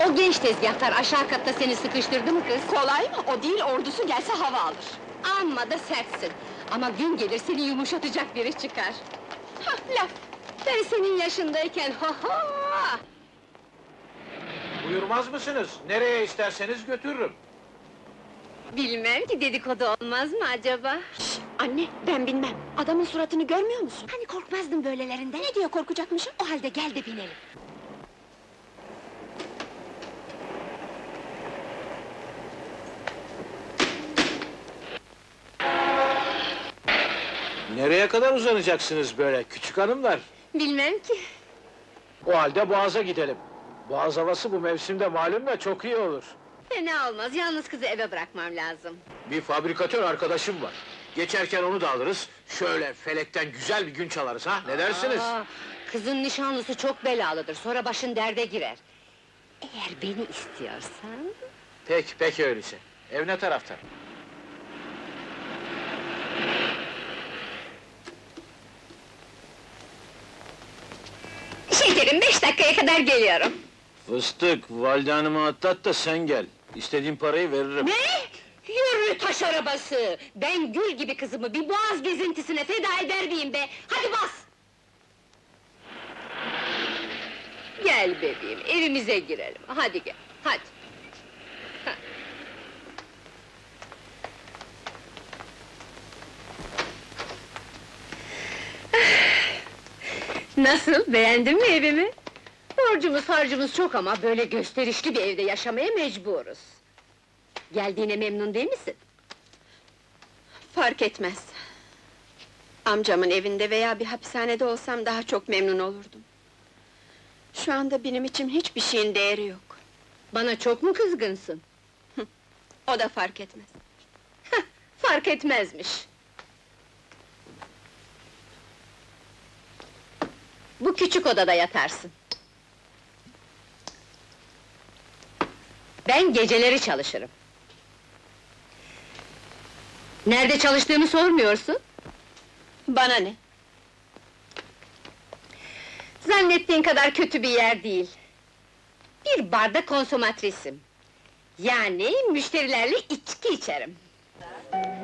O genç tezgahtar aşağı katta seni sıkıştırdı mı kız? Kolay mı? O değil, ordusu gelse hava alır. Amma da sertsin! Ama gün gelir seni yumuşatacak biri çıkar! Hah, laf! Ben senin yaşındayken, ha ha! Buyurmaz mısınız? Nereye isterseniz götürürüm. Bilmem ki, dedikodu olmaz mı acaba? Anne, ben bilmem. Adamın suratını görmüyor musun? Hani korkmazdın böylelerinden? Ne diye korkacakmışım? O halde gel de binelim! Nereye kadar uzanacaksınız böyle küçük hanımlar? Bilmem ki! O halde Boğaz'a gidelim. Boğaz havası bu mevsimde malum ya, çok iyi olur. Fena olmaz, yalnız kızı eve bırakmam lazım. Bir fabrikatör arkadaşım var. Geçerken onu da alırız, şöyle felekten güzel bir gün çalarız ha, ne dersiniz? Aa, kızın nişanlısı çok belalıdır, sonra başın derde girer. Eğer beni istiyorsan... Peki öyleyse. Ev ne tarafta? Şekerim, 5 dakikaya kadar geliyorum. Fıstık, valide hanımı atlat da sen gel. İstediğin parayı veririm. Ne? Yürü taş arabası! Ben gül gibi kızımı bir boğaz gezintisine feda eder miyim be? Hadi bas! Gel bebeğim, evimize girelim. Hadi gel, hadi. Ha. Nasıl, beğendin mi evimi? Borcumuz harcımız çok ama böyle gösterişli bir evde yaşamaya mecburuz. Geldiğine memnun değil misin? Fark etmez. Amcamın evinde veya bir hapishanede olsam daha çok memnun olurdum. Şu anda benim için hiçbir şeyin değeri yok. Bana çok mu kızgınsın? O da fark etmez. Fark etmezmiş. Bu küçük odada yatarsın. Ben geceleri çalışırım. Nerede çalıştığımı sormuyorsun? Bana ne? Zannettiğin kadar kötü bir yer değil. Bir barda konsomatrisim. Yani müşterilerle içki içerim.